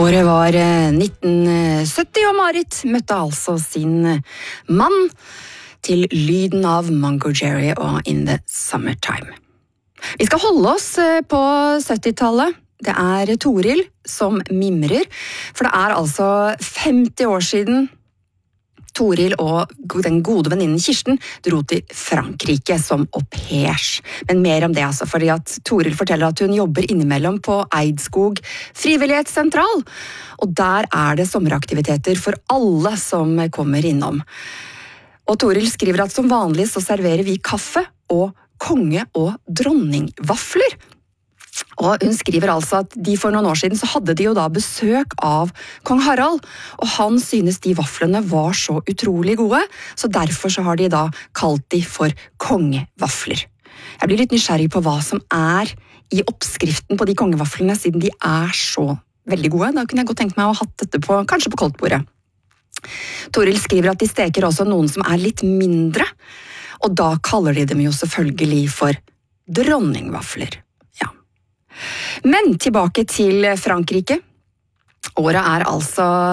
Året var 1970, og Marit møtte altså sin mann til lyden av Mungo Jerry og In the Summertime. Vi skal holde oss på 70-tallet. Det er Toril som mimrer, for det er altså 50 år siden Toril og den gode venninnen Kirsten dro til Frankrike som au pairs. Men mer om det altså, fordi at Toril forteller at hun jobber innimellom på Eidskog frivillighetssentral. Og der er det sommeraktiviteter for alle som kommer innom. Og Toril skriver at som vanlig så serverer vi kaffe og konge- og dronningvafler. Og hun skriver altså at de for noen år siden så hadde de jo da besøk av kong Harald, og han synes de vaflene var så utrolig gode, så derfor så har de da kalt de for kongevafler. Jeg blir litt nysgjerrig på hva som er i oppskriften på de kongevaflene, siden de er så veldig gode. Da kunne jeg godt tenkt meg å ha hatt dette på, kanskje på koldtbordet. Toril skriver at de steker også noen som er litt mindre, og da kaller de dem jo selvfølgelig for dronningvafler. Men tilbake til Frankrike. Året er altså